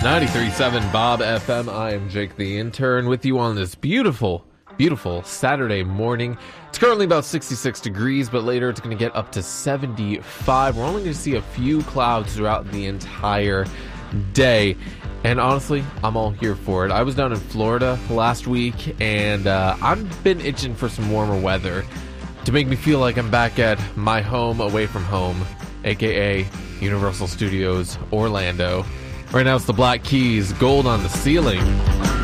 93.7 Bob FM. I am Jake the intern with you on this beautiful Saturday morning. It's currently about 66 degrees, but later it's going to get up to 75. We're only going to see a few clouds throughout the entire day. And honestly, I'm all here for it. I was down in Florida last week, and I've been itching for some warmer weather to make me feel like I'm back at my home away from home, aka Universal Studios Orlando. Right now it's the Black Keys, Gold on the Ceiling.